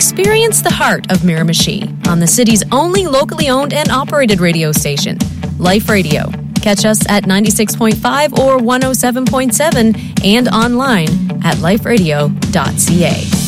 Experience the heart of Miramichi on the city's only locally owned and operated radio station, Life Radio. Catch us at 96.5 or 107.7 and online at liferadio.ca.